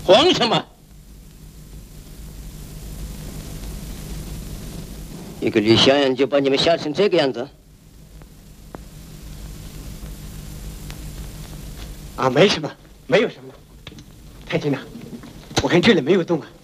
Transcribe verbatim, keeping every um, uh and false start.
慌什么？一个李小燕就把你们吓成这个样子？ 啊，没什么，没有什么。太君呐，我看这里没有洞啊。